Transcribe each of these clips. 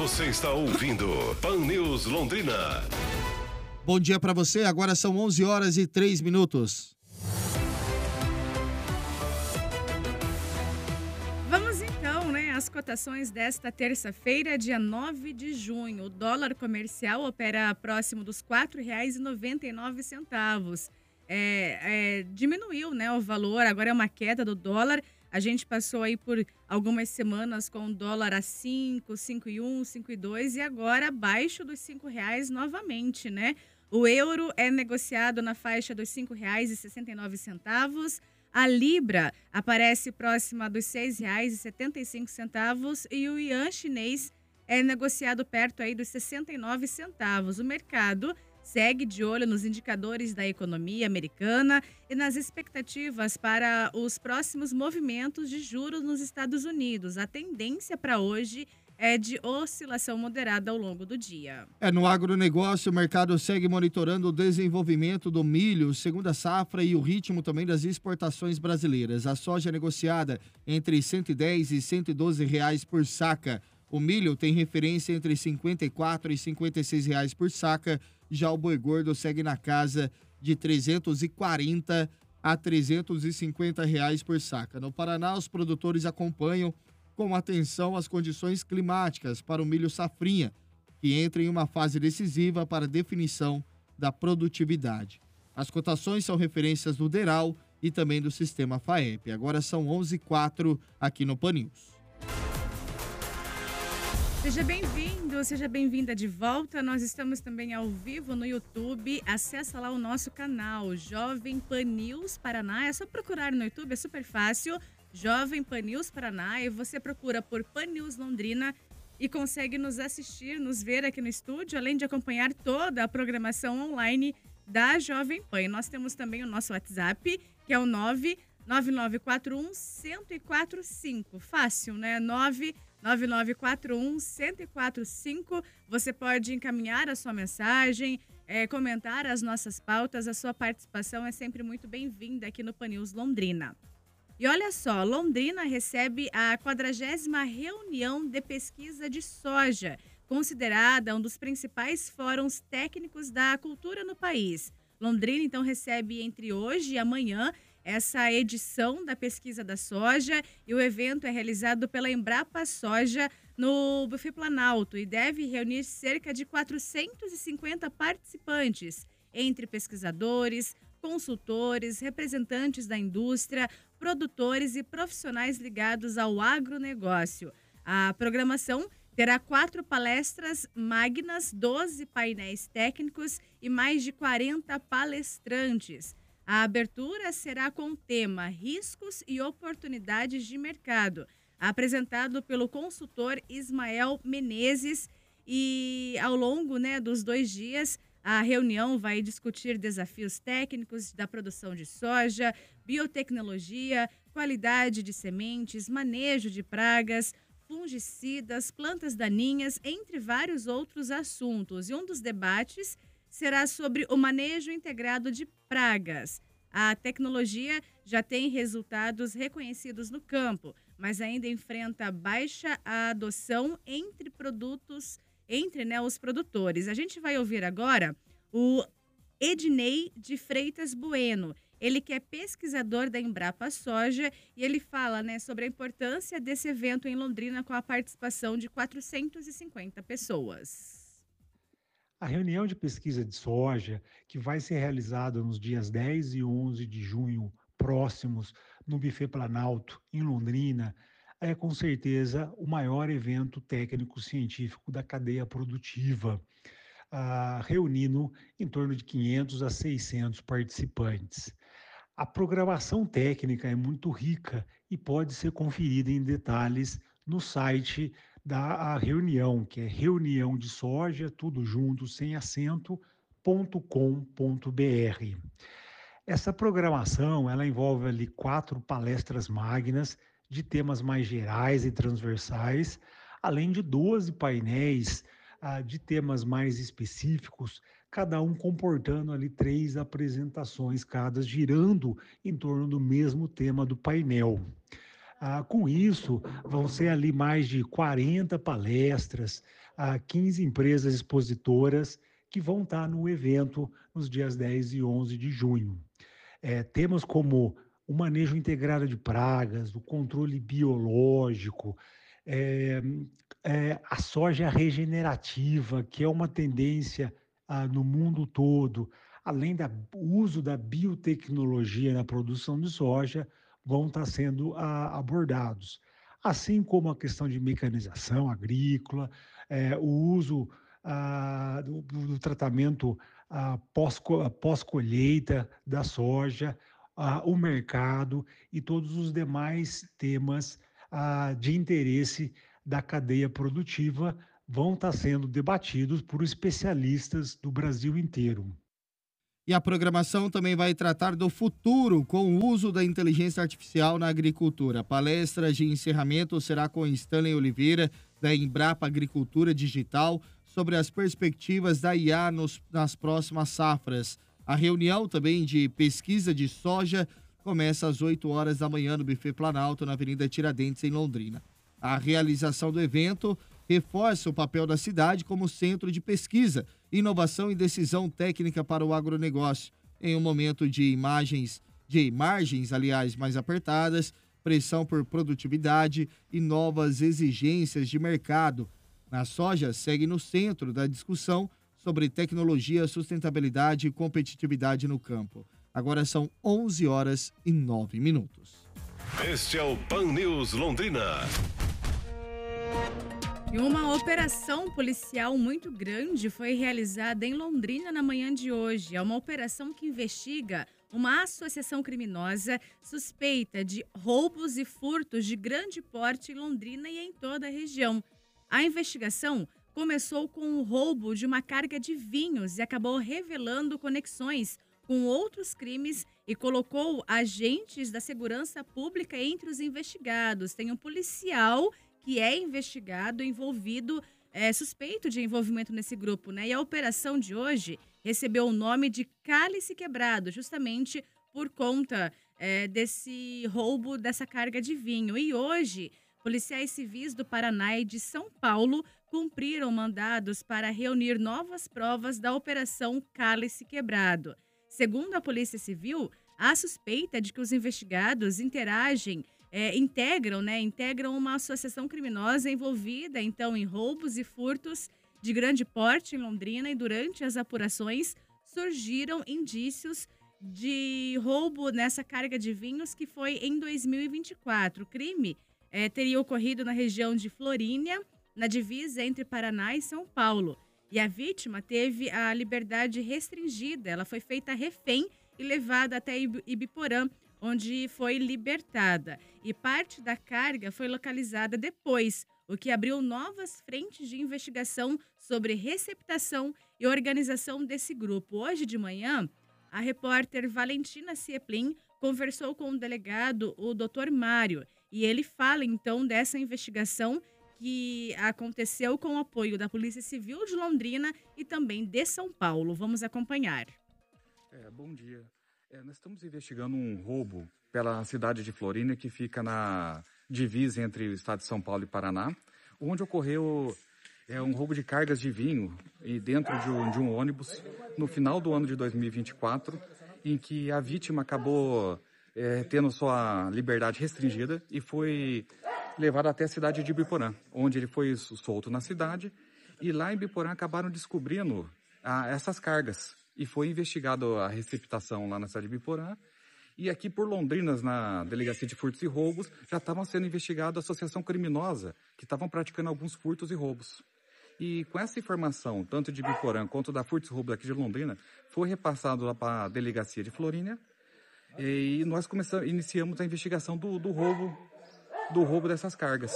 Você está ouvindo Pan News Londrina. Bom dia para você, agora são 11h03. Vamos então, às cotações desta terça-feira, dia 9 de junho. O dólar comercial opera próximo dos R$ 4,99. Diminuiu, o valor, agora é uma queda do dólar. A gente passou aí por algumas semanas com o dólar a 5, 5,1, 5,2 e agora abaixo dos R$ 5,00 novamente, O euro é negociado na faixa dos R$ 5,69. A libra aparece próxima dos R$ 6,75 e o yuan chinês é negociado perto aí dos 69 centavos. O mercado segue de olho nos indicadores da economia americana e nas expectativas para os próximos movimentos de juros nos Estados Unidos. A tendência para hoje é de oscilação moderada ao longo do dia. No agronegócio, o mercado segue monitorando o desenvolvimento do milho, segunda safra e o ritmo também das exportações brasileiras. A soja negociada entre R$ 110 e R$ 112 por saca. O milho tem referência entre R$ 54 e R$ 56 por saca. Já o boi gordo segue na casa de R$ 340 a R$ 350 por saca. No Paraná, os produtores acompanham com atenção as condições climáticas para o milho safrinha, que entra em uma fase decisiva para a definição da produtividade. As cotações são referências do DERAL e também do sistema FAEP. Agora são 11h04 aqui no Pan News. Seja bem-vindo, seja bem-vinda de volta. Nós estamos também ao vivo no YouTube. Acessa lá o nosso canal, Jovem Pan News Paraná. É só procurar no YouTube, é super fácil. Jovem Pan News Paraná. E você procura por Pan News Londrina e consegue nos assistir, nos ver aqui no estúdio, além de acompanhar toda a programação online da Jovem Pan. Nós temos também o nosso WhatsApp, que é o 99941-1045. Fácil, 99941-1045. Você pode encaminhar a sua mensagem, comentar as nossas pautas. A sua participação é sempre muito bem-vinda aqui no Pan News Londrina. E olha só, Londrina recebe a 40ª reunião de pesquisa de soja, considerada um dos principais fóruns técnicos da cultura no país. Londrina, então, recebe entre hoje e amanhã essa edição da pesquisa da soja, e o evento é realizado pela Embrapa Soja no Buffet Planalto e deve reunir cerca de 450 participantes, entre pesquisadores, consultores, representantes da indústria, produtores e profissionais ligados ao agronegócio. A programação terá 4 palestras magnas, 12 painéis técnicos e mais de 40 palestrantes. A abertura será com o tema Riscos e Oportunidades de Mercado, apresentado pelo consultor Ismael Menezes. E ao longo dos 2 dias, a reunião vai discutir desafios técnicos da produção de soja, biotecnologia, qualidade de sementes, manejo de pragas, fungicidas, plantas daninhas, entre vários outros assuntos. E um dos debates será sobre o manejo integrado de pragas. A tecnologia já tem resultados reconhecidos no campo, mas ainda enfrenta baixa adoção entre os produtores. A gente vai ouvir agora o Ednei de Freitas Bueno. Ele que é pesquisador da Embrapa Soja e ele fala sobre a importância desse evento em Londrina com a participação de 450 pessoas. A reunião de pesquisa de soja, que vai ser realizada nos dias 10 e 11 de junho próximos no Buffet Planalto, em Londrina, é com certeza o maior evento técnico-científico da cadeia produtiva, reunindo em torno de 500 a 600 participantes. A programação técnica é muito rica e pode ser conferida em detalhes no site da reunião, que é reunião de soja, tudo junto, sem acento.com.br. Essa programação, ela envolve ali 4 palestras magnas de temas mais gerais e transversais, além de 12 painéis de temas mais específicos, cada um comportando ali 3 apresentações, cada girando em torno do mesmo tema do painel. Com isso, vão ser ali mais de 40 palestras, 15 empresas expositoras que vão estar no evento nos dias 10 e 11 de junho. Temas como o manejo integrado de pragas, o controle biológico, eh, a soja regenerativa, que é uma tendência no mundo todo, além do uso da biotecnologia na produção de soja, vão estar sendo abordados. Assim como a questão de mecanização agrícola, o uso do tratamento pós-colheita da soja, o mercado e todos os demais temas de interesse da cadeia produtiva vão estar sendo debatidos por especialistas do Brasil inteiro. E a programação também vai tratar do futuro com o uso da inteligência artificial na agricultura. A palestra de encerramento será com Stanley Oliveira, da Embrapa Agricultura Digital, sobre as perspectivas da IA nas próximas safras. A reunião também de pesquisa de soja começa às 8 horas da manhã no Buffet Planalto, na Avenida Tiradentes, em Londrina. A realização do evento reforça o papel da cidade como centro de pesquisa, inovação e decisão técnica para o agronegócio. Em um momento de margens, mais apertadas, pressão por produtividade e novas exigências de mercado. A soja segue no centro da discussão sobre tecnologia, sustentabilidade e competitividade no campo. Agora são 11 horas e 9 minutos. Este é o Pan News Londrina. E uma operação policial muito grande foi realizada em Londrina na manhã de hoje. É uma operação que investiga uma associação criminosa suspeita de roubos e furtos de grande porte em Londrina e em toda a região. A investigação começou com o roubo de uma carga de vinhos e acabou revelando conexões com outros crimes e colocou agentes da segurança pública entre os investigados. Tem um policial que é investigado, suspeito de envolvimento nesse grupo, né? E a operação de hoje recebeu o nome de Cálice Quebrado, justamente por conta desse roubo dessa carga de vinho. E hoje, policiais civis do Paraná e de São Paulo cumpriram mandados para reunir novas provas da operação Cálice Quebrado. Segundo a Polícia Civil, há suspeita de que os investigados integram uma associação criminosa envolvida, então, em roubos e furtos de grande porte em Londrina, e durante as apurações surgiram indícios de roubo nessa carga de vinhos que foi em 2024. O crime teria ocorrido na região de Florínea, na divisa entre Paraná e São Paulo. E a vítima teve a liberdade restringida. Ela foi feita refém e levada até Ibiporã, onde foi libertada. E parte da carga foi localizada depois, o que abriu novas frentes de investigação sobre receptação e organização desse grupo. Hoje de manhã, a repórter Valentina Cieplin conversou com o delegado, o Dr. Mário, e ele fala então dessa investigação que aconteceu com o apoio da Polícia Civil de Londrina e também de São Paulo. Vamos acompanhar. Bom dia. Nós estamos investigando um roubo pela cidade de Florínea, que fica na divisa entre o estado de São Paulo e Paraná, onde ocorreu um roubo de cargas de vinho dentro de um ônibus no final do ano de 2024, em que a vítima acabou tendo sua liberdade restringida e foi levado até a cidade de Ibiporã, onde ele foi solto na cidade, e lá em Ibiporã acabaram descobrindo essas cargas, e foi investigado a receptação lá na cidade de Ibiporã, e aqui por Londrina, na Delegacia de Furtos e Roubos, já estavam sendo investigada a associação criminosa, que estavam praticando alguns furtos e roubos. E com essa informação, tanto de Ibiporã quanto da Furtos e Roubos aqui de Londrina, foi repassado lá para a Delegacia de Florínea, e nós iniciamos a investigação do roubo dessas cargas.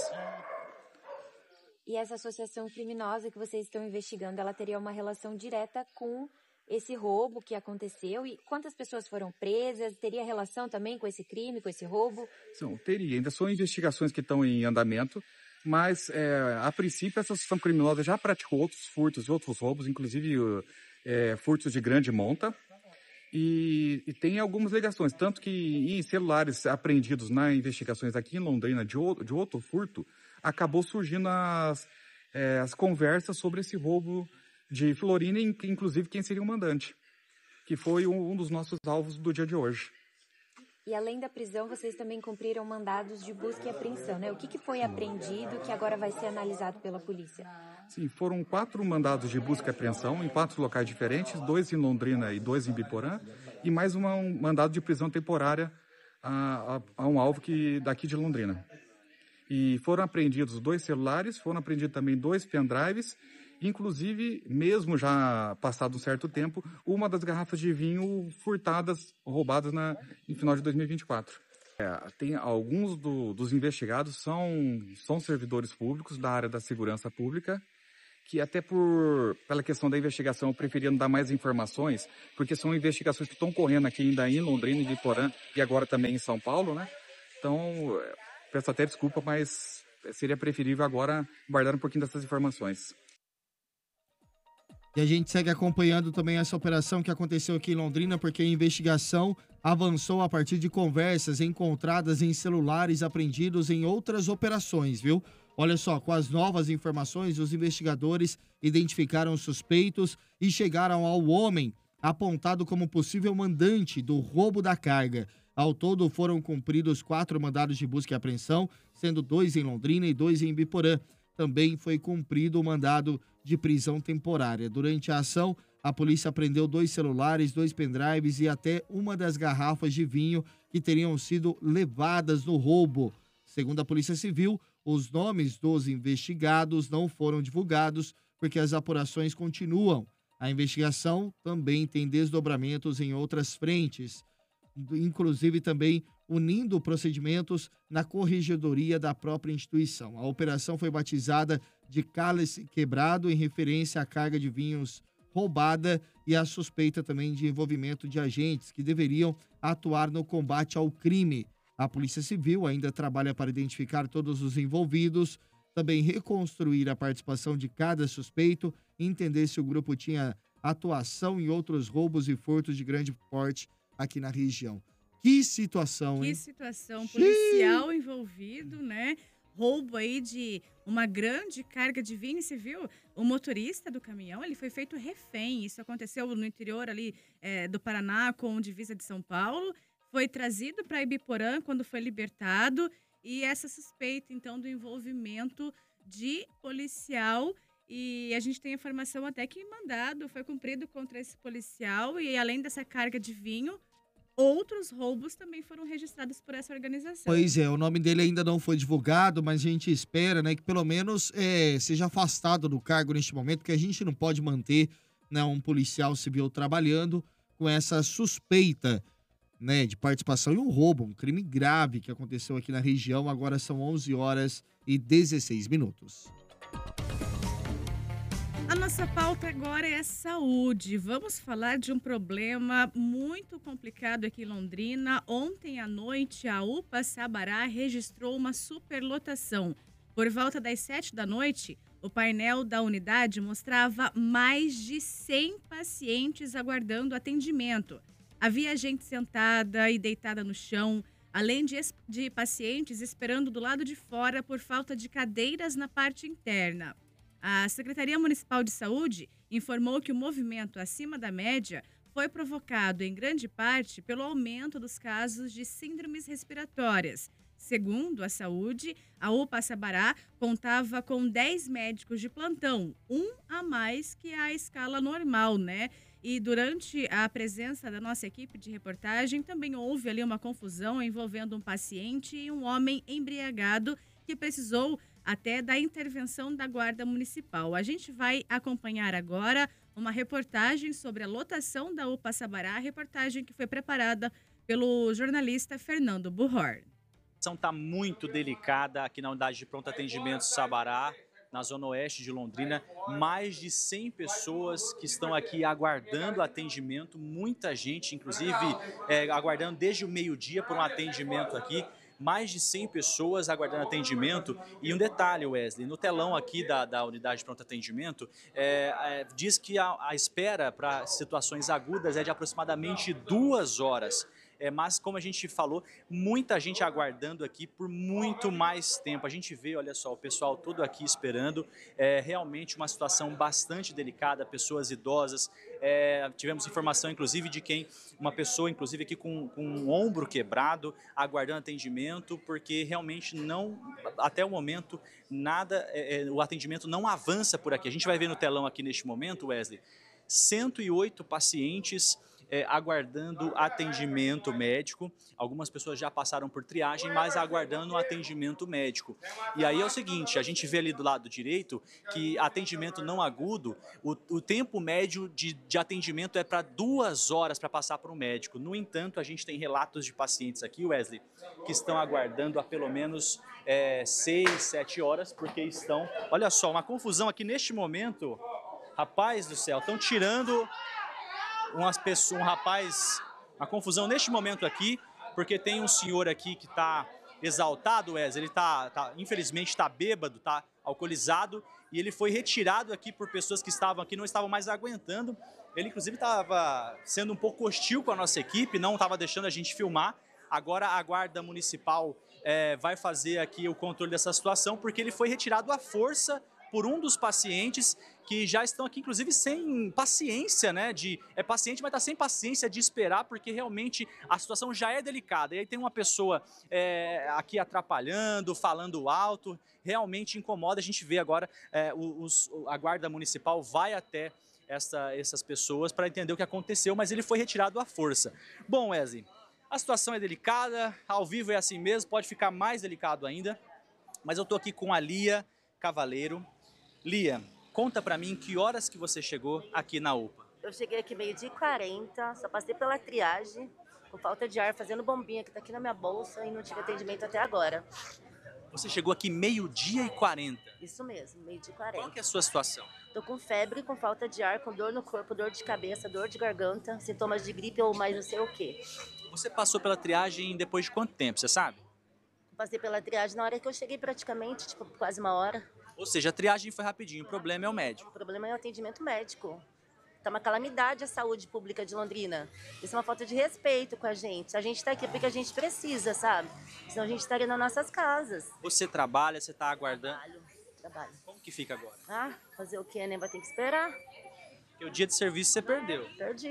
E essa associação criminosa que vocês estão investigando, ela teria uma relação direta com esse roubo que aconteceu? E quantas pessoas foram presas? Teria relação também com esse crime, com esse roubo? Teria. Ainda são investigações que estão em andamento, mas a princípio essa associação criminosa já praticou outros furtos e outros roubos, inclusive furtos de grande monta. E tem algumas ligações, tanto que em celulares apreendidos nas investigações aqui em Londrina de outro furto, acabou surgindo as conversas sobre esse roubo de Florina, inclusive quem seria o mandante, que foi um dos nossos alvos do dia de hoje. E além da prisão, vocês também cumpriram mandados de busca e apreensão, né? O que foi apreendido que agora vai ser analisado pela polícia? Sim, foram 4 mandados de busca e apreensão em 4 locais diferentes, 2 em Londrina e 2 em Biporã, e mais um mandado de prisão temporária a um alvo daqui de Londrina. E foram apreendidos 2 celulares, foram apreendidos também 2 pendrives, inclusive, mesmo já passado um certo tempo, uma das garrafas de vinho furtadas, roubadas no final de 2024. Tem alguns dos investigados são servidores públicos da área da segurança pública, que até pela questão da investigação preferiam dar mais informações, porque são investigações que estão correndo aqui ainda em Londrina, em Biporã e agora também em São Paulo, né? Então, peço até desculpa, mas seria preferível agora guardar um pouquinho dessas informações. E a gente segue acompanhando também essa operação que aconteceu aqui em Londrina, porque a investigação avançou a partir de conversas encontradas em celulares apreendidos em outras operações, viu? Olha só, com as novas informações, os investigadores identificaram suspeitos e chegaram ao homem apontado como possível mandante do roubo da carga. Ao todo, foram cumpridos 4 mandados de busca e apreensão, sendo 2 em Londrina e 2 em Biporã. Também foi cumprido o mandado de prisão temporária. Durante a ação, a polícia apreendeu 2 celulares, 2 pendrives e até uma das garrafas de vinho que teriam sido levadas no roubo. Segundo a Polícia Civil, os nomes dos investigados não foram divulgados porque as apurações continuam. A investigação também tem desdobramentos em outras frentes, inclusive também unindo procedimentos na corregedoria da própria instituição. A operação foi batizada de Cálice Quebrado, em referência à carga de vinhos roubada e à suspeita também de envolvimento de agentes que deveriam atuar no combate ao crime. A Polícia Civil ainda trabalha para identificar todos os envolvidos, também reconstruir a participação de cada suspeito e entender se o grupo tinha atuação em outros roubos e furtos de grande porte aqui na região. Que situação, hein? Que situação. Policial envolvido, né? Roubo aí de uma grande carga de vinho. Você viu? O motorista do caminhão, ele foi feito refém. Isso aconteceu no interior ali do Paraná, com divisa de São Paulo. Foi trazido para Ibiporã quando foi libertado. E essa suspeita, então, do envolvimento de policial. E a gente tem informação até que mandado foi cumprido contra esse policial. E além dessa carga de vinho, outros roubos também foram registrados por essa organização. Pois é, o nome dele ainda não foi divulgado, mas a gente espera, né, que pelo menos seja afastado do cargo neste momento, porque a gente não pode manter, né, um policial civil trabalhando com essa suspeita, né, de participação em um roubo, um crime grave que aconteceu aqui na região. Agora são 11h16. A nossa pauta agora é saúde. Vamos falar de um problema muito complicado aqui em Londrina. Ontem à noite, a UPA Sabará registrou uma superlotação. Por volta das 7 da noite, o painel da unidade mostrava mais de 100 pacientes aguardando atendimento. Havia gente sentada e deitada no chão, além de pacientes esperando do lado de fora por falta de cadeiras na parte interna. A Secretaria Municipal de Saúde informou que o movimento acima da média foi provocado em grande parte pelo aumento dos casos de síndromes respiratórias. Segundo a saúde, a UPA Sabará contava com 10 médicos de plantão, um a mais que a escala normal, né? E durante a presença da nossa equipe de reportagem, também houve ali uma confusão envolvendo um paciente e um homem embriagado que precisou até da intervenção da Guarda Municipal. A gente vai acompanhar agora uma reportagem sobre a lotação da UPA Sabará, reportagem que foi preparada pelo jornalista Fernando Burror. A situação está muito delicada aqui na unidade de pronto atendimento Sabará, na zona oeste de Londrina. Mais de 100 pessoas que estão aqui aguardando atendimento, muita gente, inclusive, aguardando desde o meio-dia por um atendimento aqui. mais de 100 pessoas aguardando atendimento. E um detalhe, Wesley, no telão aqui da unidade de pronto atendimento, diz que a espera para situações agudas é de aproximadamente 2 horas. Mas, como a gente falou, muita gente aguardando aqui por muito mais tempo. A gente vê, olha só, o pessoal todo aqui esperando. É realmente uma situação bastante delicada, pessoas idosas. Tivemos informação, inclusive, de uma pessoa, inclusive, aqui com um ombro quebrado, aguardando atendimento, porque realmente não, até o momento, nada, o atendimento não avança por aqui. A gente vai ver no telão aqui neste momento, Wesley, 108 pacientes aguardando atendimento médico. Algumas pessoas já passaram por triagem, mas aguardando atendimento médico. E aí é o seguinte, a gente vê ali do lado direito que atendimento não agudo, o tempo médio de atendimento é para 2 horas para passar por um médico. No entanto, a gente tem relatos de pacientes aqui, Wesley, que estão aguardando há pelo menos 6, 7 horas, porque estão... Olha só, uma confusão aqui neste momento. Rapaz do céu, estão tirando um rapaz, uma confusão neste momento aqui, porque tem um senhor aqui que está exaltado, Wesley, ele infelizmente está bêbado, está alcoolizado, e ele foi retirado aqui por pessoas que estavam aqui, não estavam mais aguentando. Ele inclusive estava sendo um pouco hostil com a nossa equipe, não estava deixando a gente filmar. Agora a guarda municipal vai fazer aqui o controle dessa situação, porque ele foi retirado à força por um dos pacientes que já estão aqui, inclusive, sem paciência, né? É paciente, mas está sem paciência de esperar, porque realmente a situação já é delicada. E aí tem uma pessoa aqui atrapalhando, falando alto, realmente incomoda. A gente vê agora a guarda municipal vai até essas pessoas para entender o que aconteceu, mas ele foi retirado à força. Bom, Wesley, a situação é delicada, ao vivo é assim mesmo, pode ficar mais delicado ainda, mas eu estou aqui com a Lia Cavaleiro. Lia, conta pra mim que horas que você chegou aqui na UPA. Eu cheguei aqui 12h40, só passei pela triagem, com falta de ar, fazendo bombinha que tá aqui na minha bolsa e não tive atendimento até agora. Você chegou aqui 12h40? Isso mesmo, 12h40. Qual que é a sua situação? Tô com febre, com falta de ar, com dor no corpo, dor de cabeça, dor de garganta, sintomas de gripe ou mais não sei o quê. Você passou pela triagem depois de quanto tempo, você sabe? Passei pela triagem na hora que eu cheguei praticamente, tipo, quase 1 hora. Ou seja, a triagem foi rapidinho, o problema é o médico. O problema é o atendimento médico. Tá uma calamidade a saúde pública de Londrina. Isso é uma falta de respeito com a gente. A gente tá aqui porque a gente precisa, sabe? Senão a gente estaria nas nossas casas. Você trabalha, você tá aguardando? Trabalho. Como que fica agora? Ah, fazer o quê, né? Vai ter que esperar. Porque o dia de serviço você perdeu.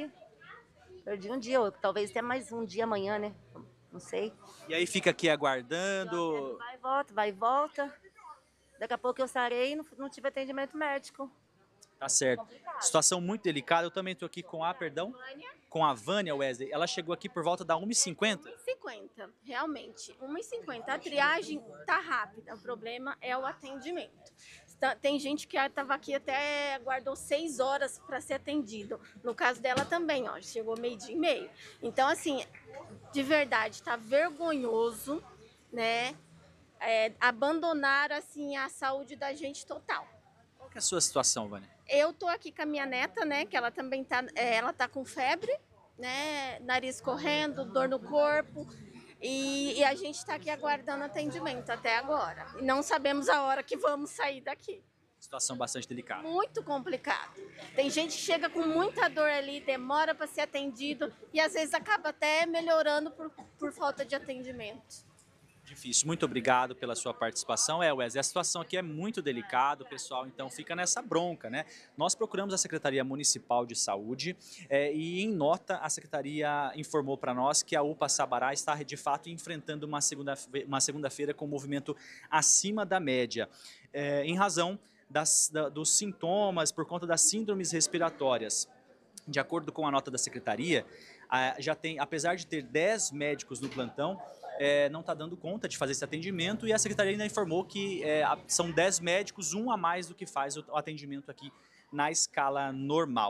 Perdi um dia, ou talvez até mais um dia amanhã, né? Não sei. E aí fica aqui aguardando? Vai e volta. Daqui a pouco eu sarei e não tive atendimento médico. Tá certo. Situação muito delicada. Eu também estou aqui com com a Vânia, Wesley. Ela chegou aqui por volta da 1h50. 1h50, realmente. 1h50. A triagem tá rápida. O problema é o atendimento. Tem gente que estava aqui até aguardou 6 horas para ser atendido. No caso dela também, ó, chegou 12h30. Então, assim, de verdade, tá vergonhoso, né? Abandonar, assim, a saúde da gente total. Qual que é a sua situação, Vânia? Eu tô aqui com a minha neta, né, que ela também tá com febre, né, nariz correndo, dor no corpo, e a gente tá aqui aguardando atendimento até agora. E não sabemos a hora que vamos sair daqui. Situação bastante delicada. Muito complicado. Tem gente que chega com muita dor ali, demora para ser atendido e às vezes acaba até melhorando por falta de atendimento. Difícil. Muito obrigado pela sua participação. Wesley, a situação aqui é muito delicada, pessoal, então fica nessa bronca, né? Nós procuramos a Secretaria Municipal de Saúde e em nota a Secretaria informou para nós que a UPA Sabará está de fato enfrentando uma segunda-feira com um movimento acima da média, em razão dos sintomas por conta das síndromes respiratórias. De acordo com a nota da Secretaria, apesar de ter 10 médicos no plantão, não está dando conta de fazer esse atendimento e a Secretaria ainda informou que são 10 médicos, um a mais do que faz o atendimento aqui na escala normal.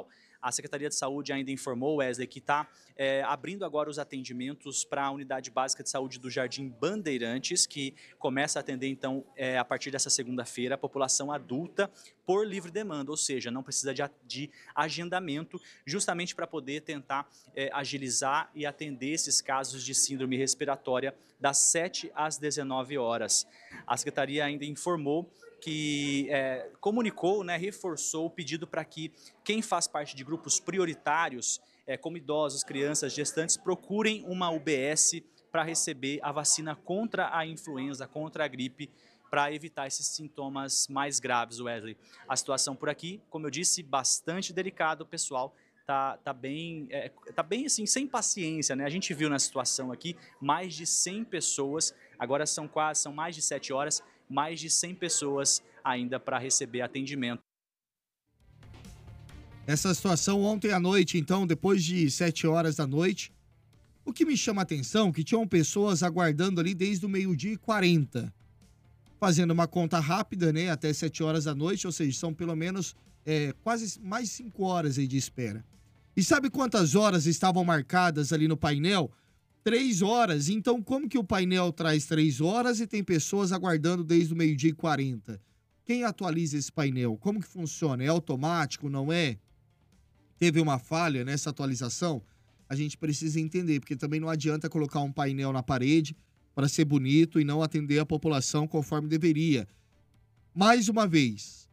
A Secretaria de Saúde ainda informou, Wesley, que está abrindo agora os atendimentos para a Unidade Básica de Saúde do Jardim Bandeirantes, que começa a atender, então, a partir dessa segunda-feira, a população adulta por livre demanda, ou seja, não precisa de agendamento, justamente para poder tentar agilizar e atender esses casos de síndrome respiratória das 7 às 19 horas. A Secretaria ainda informou que comunicou, reforçou o pedido para que quem faz parte de grupos prioritários, como idosos, crianças, gestantes, procurem uma UBS para receber a vacina contra a influenza, contra a gripe, para evitar esses sintomas mais graves, Wesley. A situação por aqui, como eu disse, bastante delicado, o pessoal tá bem assim, sem paciência, né? A gente viu na situação aqui mais de 100 pessoas, agora são mais de 7 horas, mais de 100 pessoas ainda para receber atendimento. Essa situação ontem à noite, então, depois de 7 horas da noite, o que me chama a atenção é que tinham pessoas aguardando ali desde o 12h40, fazendo uma conta rápida, né, até 7 horas da noite, ou seja, são pelo menos quase mais 5 horas aí de espera. E sabe quantas horas estavam marcadas ali no painel? 3 horas. Então, como que o painel traz 3 horas e tem pessoas aguardando desde o 12h40? Quem atualiza esse painel? Como que funciona? É automático, não é? Teve uma falha nessa atualização? A gente precisa entender, porque também não adianta colocar um painel na parede para ser bonito e não atender a população conforme deveria. Mais uma vez,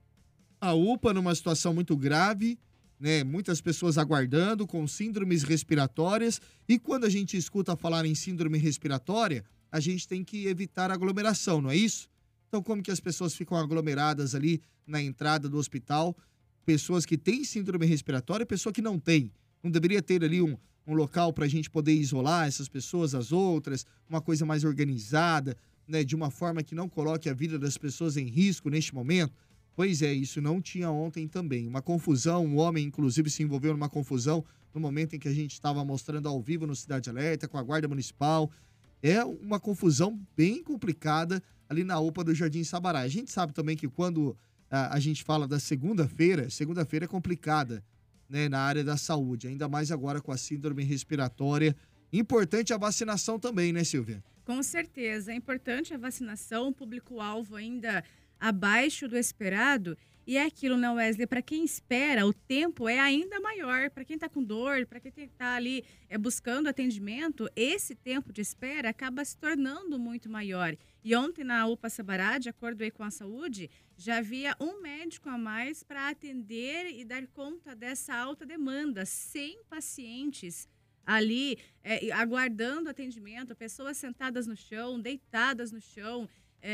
a UPA numa situação muito grave, né? Muitas pessoas aguardando com síndromes respiratórias, e quando a gente escuta falar em síndrome respiratória, a gente tem que evitar aglomeração, não é isso? Então, como que as pessoas ficam aglomeradas ali na entrada do hospital? Pessoas que têm síndrome respiratória e pessoa que não tem. Não deveria ter ali um local para a gente poder isolar essas pessoas das outras, uma coisa mais organizada, né? De uma forma que não coloque a vida das pessoas em risco neste momento? Pois é, isso não tinha ontem também. Uma confusão, um homem, inclusive, se envolveu numa confusão no momento em que a gente estava mostrando ao vivo no Cidade Alerta, com a Guarda Municipal. É uma confusão bem complicada ali na UPA do Jardim Sabará. A gente sabe também que quando a gente fala da segunda-feira é complicada, né, na área da saúde, ainda mais agora com a síndrome respiratória. Importante a vacinação também, né, Silvia? Com certeza, é importante a vacinação, o público-alvo ainda abaixo do esperado, e é aquilo, né, Wesley? Para quem espera, o tempo é ainda maior. Para quem está com dor, para quem está ali buscando atendimento, esse tempo de espera acaba se tornando muito maior. E ontem na UPA Sabará, de acordo aí com a saúde, já havia um médico a mais para atender e dar conta dessa alta demanda, 100 pacientes ali aguardando atendimento, pessoas sentadas no chão, deitadas no chão.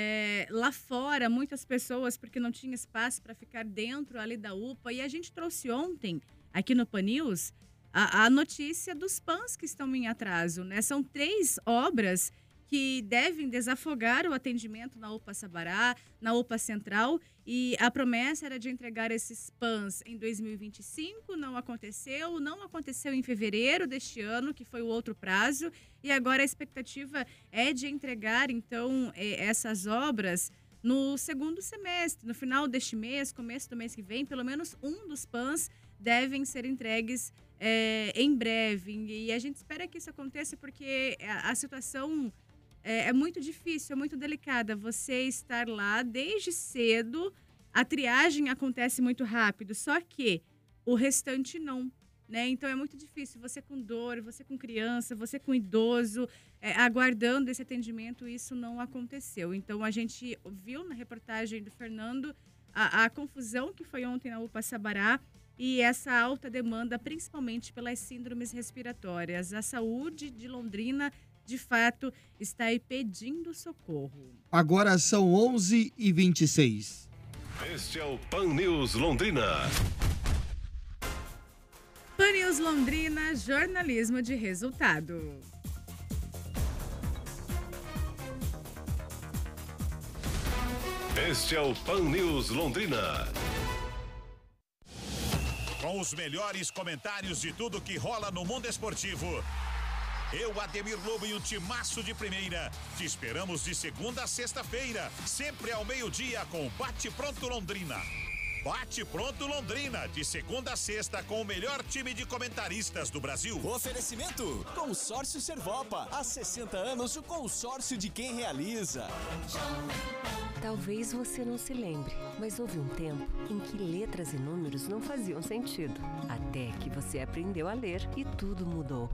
Lá fora, muitas pessoas, porque não tinha espaço para ficar dentro ali da UPA. E a gente trouxe ontem, aqui no Pan News, a notícia dos PANs que estão em atraso, né? São 3 obras que devem desafogar o atendimento na UPA Sabará, na UPA Central, e a promessa era de entregar esses PANs em 2025, não aconteceu em fevereiro deste ano, que foi o outro prazo, e agora a expectativa é de entregar, então, essas obras no segundo semestre, no final deste mês, começo do mês que vem, pelo menos um dos PANs devem ser entregues em breve, e a gente espera que isso aconteça porque a situação é muito difícil, é muito delicada. Você estar lá desde cedo, a triagem acontece muito rápido, só que o restante não, né? Então é muito difícil, você com dor, você com criança, você com idoso, aguardando esse atendimento, isso não aconteceu. Então a gente viu na reportagem do Fernando a confusão que foi ontem na UPA Sabará e essa alta demanda, principalmente pelas síndromes respiratórias. A saúde de Londrina, de fato, está aí pedindo socorro. Agora são 11h26. Este é o Pan News Londrina. Pan News Londrina, jornalismo de resultado. Este é o Pan News Londrina. Com os melhores comentários de tudo que rola no mundo esportivo. Eu, Ademir Lobo e um timaço de primeira. Te esperamos de segunda a sexta-feira, sempre ao meio-dia com Bate Pronto Londrina. Bate Pronto Londrina, de segunda a sexta, com o melhor time de comentaristas do Brasil. Oferecimento: Consórcio Servopa. Há 60 anos, o consórcio de quem realiza. Talvez você não se lembre, mas houve um tempo em que letras e números não faziam sentido. Até que você aprendeu a ler e tudo mudou.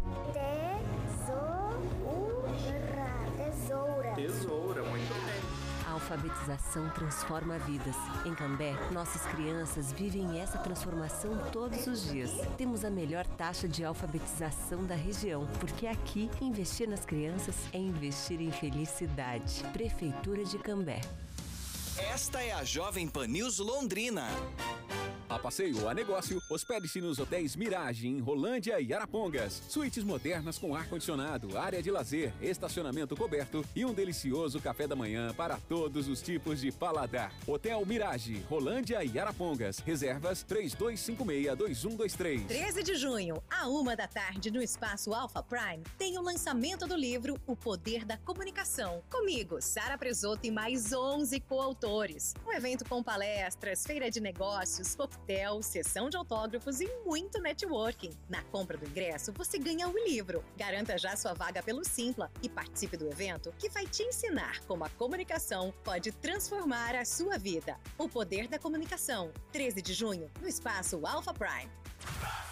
Tesoura. Tesoura, muito bem. A alfabetização transforma vidas. Em Cambé, nossas crianças vivem essa transformação todos os dias. Temos a melhor taxa de alfabetização da região, porque aqui, investir nas crianças é investir em felicidade. Prefeitura de Cambé. Esta é a Jovem Pan News Londrina. A passeio ou a negócio, hospede-se nos hotéis Mirage, em Rolândia e Arapongas. Suítes modernas com ar-condicionado, área de lazer, estacionamento coberto e um delicioso café da manhã para todos os tipos de paladar. Hotel Mirage, Rolândia e Arapongas. Reservas 3256-2123. 13 de junho, à 13h, no Espaço Alpha Prime, tem o lançamento do livro O Poder da Comunicação. Comigo, Sara Presoto e mais 11 coautores. Um evento com palestras, feira de negócios, coquetel, sessão de autógrafos e muito networking. Na compra do ingresso, você ganha o livro. Garanta já sua vaga pelo Simpla e participe do evento que vai te ensinar como a comunicação pode transformar a sua vida. O Poder da Comunicação, 13 de junho, no Espaço Alpha Prime.